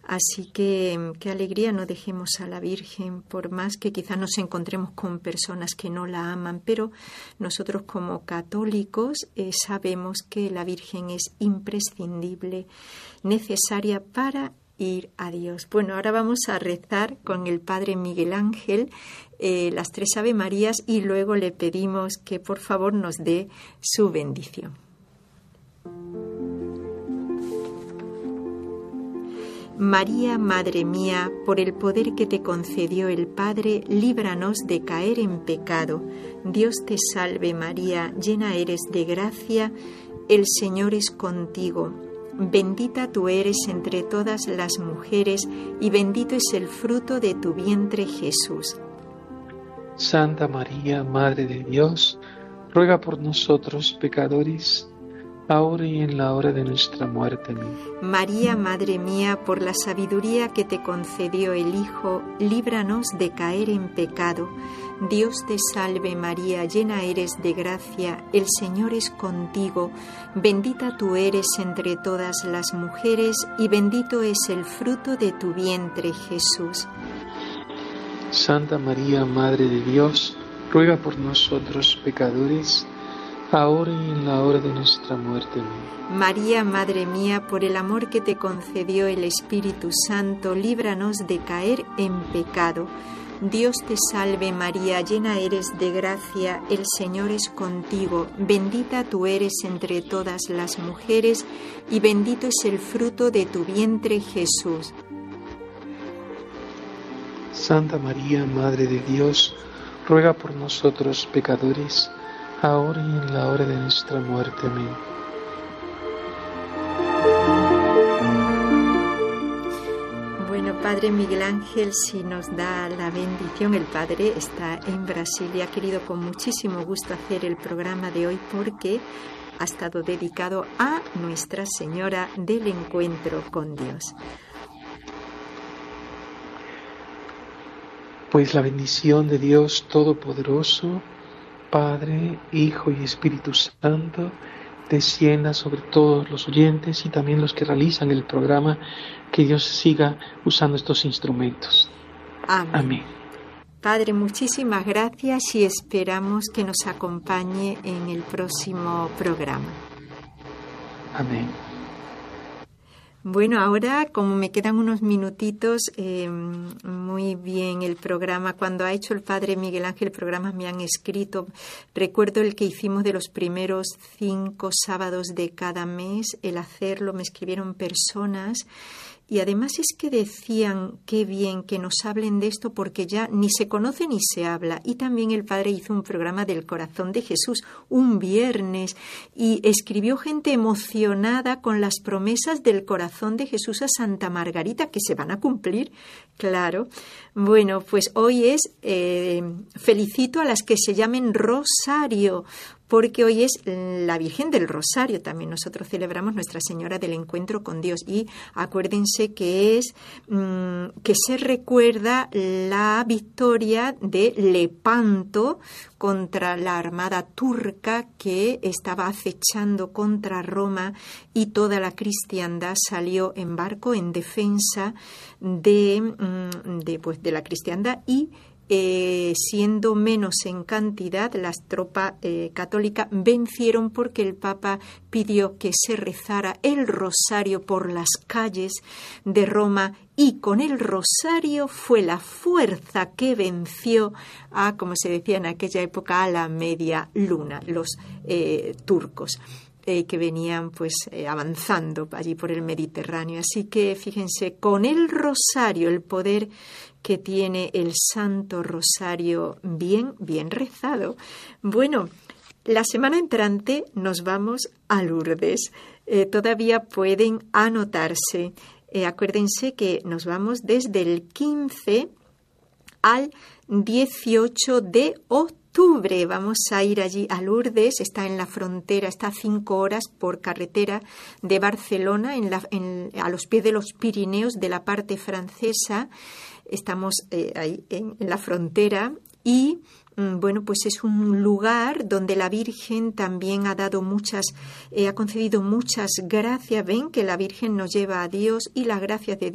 Así que qué alegría, no dejemos a la Virgen, por más que quizás nos encontremos con personas que no la aman, pero nosotros como católicos sabemos que la Virgen es imprescindible, necesaria para ir a Dios. Bueno, ahora vamos a rezar con el Padre Miguel Ángel las 3 Ave Marías y luego le pedimos que por favor nos dé su bendición. María, Madre mía, por el poder que te concedió el Padre, líbranos de caer en pecado. Dios te salve María, llena eres de gracia, el Señor es contigo. Bendita tú eres entre todas las mujeres y bendito es el fruto de tu vientre Jesús. Santa María, Madre de Dios, ruega por nosotros pecadores, ahora y en la hora de nuestra muerte. Amén. María, Madre mía, por la sabiduría que te concedió el Hijo, líbranos de caer en pecado. Dios te salve María, llena eres de gracia, el Señor es contigo. Bendita tú eres entre todas las mujeres y bendito es el fruto de tu vientre Jesús. Santa María, Madre de Dios, ruega por nosotros pecadores, ahora y en la hora de nuestra muerte. Amén. María, Madre mía, por el amor que te concedió el Espíritu Santo, líbranos de caer en pecado. Dios te salve María, llena eres de gracia, el Señor es contigo. Bendita tú eres entre todas las mujeres y bendito es el fruto de tu vientre Jesús. Santa María, Madre de Dios, ruega por nosotros pecadores, ahora y en la hora de nuestra muerte. Amén. Bueno, Padre Miguel Ángel, si nos da la bendición, el Padre está en Brasil y ha querido con muchísimo gusto hacer el programa de hoy porque ha estado dedicado a Nuestra Señora del Encuentro con Dios. Pues la bendición de Dios Todopoderoso, Padre, Hijo y Espíritu Santo, descienda sobre todos los oyentes y también los que realizan el programa, que Dios siga usando estos instrumentos. Amén. Amén. Padre, muchísimas gracias y esperamos que nos acompañe en el próximo programa. Amén. Bueno, ahora, como me quedan unos minutitos, muy bien el programa. Cuando ha hecho el Padre Miguel Ángel programas me han escrito. Recuerdo el que hicimos de los primeros 5 sábados de cada mes, el hacerlo, me escribieron personas. Y además es que decían, qué bien que nos hablen de esto porque ya ni se conoce ni se habla. Y también el Padre hizo un programa del Corazón de Jesús un viernes y escribió gente emocionada con las promesas del Corazón de Jesús a Santa Margarita que se van a cumplir, claro. Bueno, pues hoy es, felicito a las que se llamen Rosario, porque hoy es la Virgen del Rosario. También nosotros celebramos Nuestra Señora del Encuentro con Dios y acuérdense que es que se recuerda la victoria de Lepanto contra la armada turca que estaba acechando contra Roma y toda la cristiandad salió en barco en defensa de la cristiandad y siendo menos en cantidad, las tropas católicas vencieron porque el Papa pidió que se rezara el rosario por las calles de Roma y con el rosario fue la fuerza que venció a, como se decía en aquella época, a la media luna, los turcos. Que venían avanzando allí por el Mediterráneo. Así que fíjense, con el rosario, el poder que tiene el Santo Rosario bien rezado. Bueno, la semana entrante nos vamos a Lourdes. Todavía pueden anotarse. Acuérdense que nos vamos desde el 15 al 18 de octubre. Vamos a ir allí a Lourdes, está en la frontera, está a 5 horas por carretera de Barcelona, a los pies de los Pirineos, de la parte francesa. Estamos ahí en la frontera y bueno, pues es un lugar donde la Virgen también ha concedido muchas gracias. Ven que la Virgen nos lleva a Dios y las gracias de Dios